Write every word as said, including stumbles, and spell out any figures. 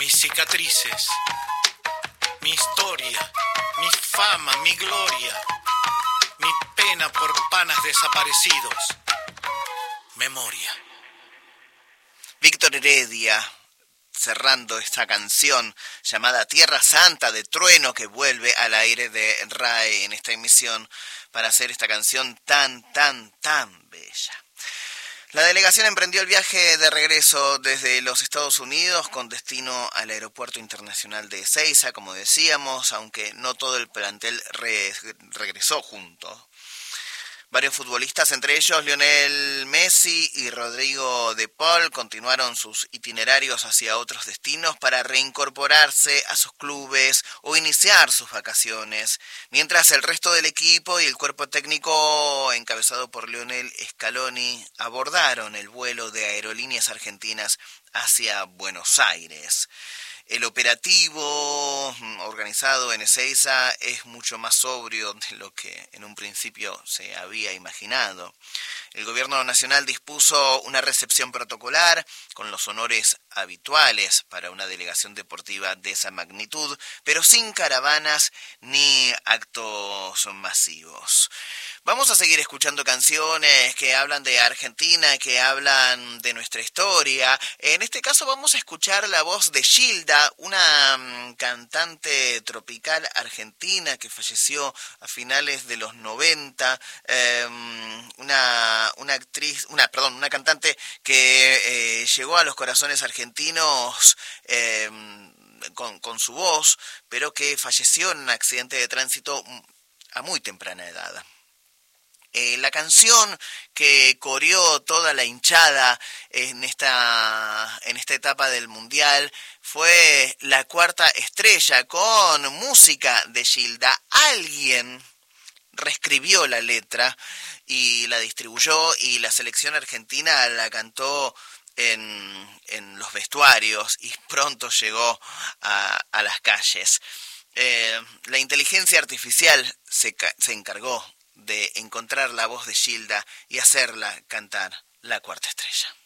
mis cicatrices, mi historia, mi fama, mi gloria, mi pena por panas desaparecidos. Memoria. Víctor Heredia, cerrando esta canción llamada Tierra Santa de Trueno, que vuelve al aire de R A E en esta emisión para hacer esta canción tan, tan, tan bella. La delegación emprendió el viaje de regreso desde los Estados Unidos con destino al Aeropuerto Internacional de Ezeiza, como decíamos, aunque no todo el plantel re- regresó junto. Varios futbolistas, entre ellos Lionel Messi y Rodrigo de Paul, continuaron sus itinerarios hacia otros destinos para reincorporarse a sus clubes o iniciar sus vacaciones, mientras el resto del equipo y el cuerpo técnico encabezado por Lionel Scaloni abordaron el vuelo de Aerolíneas Argentinas hacia Buenos Aires. El operativo organizado en Ezeiza es mucho más sobrio de lo que en un principio se había imaginado. El gobierno nacional dispuso una recepción protocolar con los honores habituales para una delegación deportiva de esa magnitud, pero sin caravanas ni actos masivos. Vamos a seguir escuchando canciones que hablan de Argentina, que hablan de nuestra historia. En este caso vamos a escuchar la voz de Gilda, una um, cantante tropical argentina que falleció a finales de los noventa, eh, una, una actriz, una, perdón, una cantante que eh, llegó a los corazones argentinos eh, con, con su voz, pero que falleció en un accidente de tránsito a muy temprana edad. Eh, la canción que coreó toda la hinchada en esta, en esta etapa del Mundial fue La Cuarta Estrella, con música de Gilda. Alguien reescribió la letra y la distribuyó, y la selección argentina la cantó en, en los vestuarios y pronto llegó a, a las calles. Eh, la inteligencia artificial se, se encargó de encontrar la voz de Gilda y hacerla cantar La Cuarta Estrella.